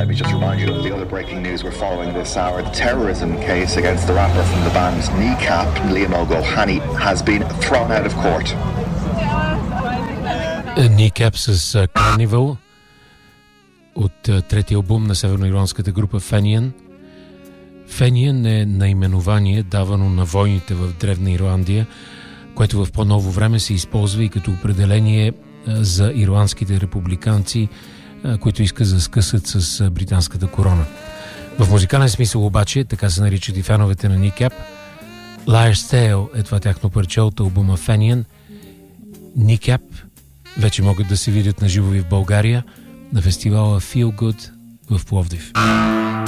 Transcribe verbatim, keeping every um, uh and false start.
Let me just remind you of the other breaking news we're following this hour. The terrorism case against the rapper from the band Kneecap, Liam O'Gohany, has been thrown out of court. Kneecap с uh, Carnival от uh, третия албум на северноирландската група Fenian. Fenian е наименование давано на войните в Древна Ирландия, което в по-ново време се използва и като определение uh, за ирландските републиканци, uh, които искат да скъсат с uh, британската корона. В музикален смисъл обаче, така се наричат и феновете на Kneecap, Liar's Tale е това тяхно парче от албума Fenian. Kneecap вече могат да се видят на живо в България на фестивала Feel Good в Пловдив.